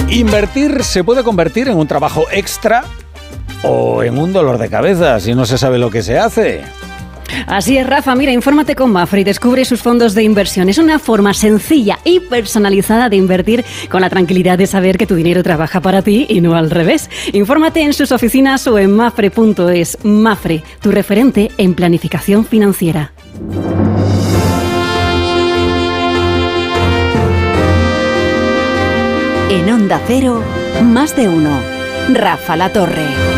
Invertir se puede convertir en un trabajo extra o en un dolor de cabeza si no se sabe lo que se hace. Así es, Rafa. Mira, infórmate con Mapfre y descubre sus fondos de inversión. Es una forma sencilla y personalizada de invertir con la tranquilidad de saber que tu dinero trabaja para ti y no al revés. Infórmate en sus oficinas o en mapfre.es. Mapfre, tu referente en planificación financiera. En Onda Cero, más de uno. Rafa La Torre.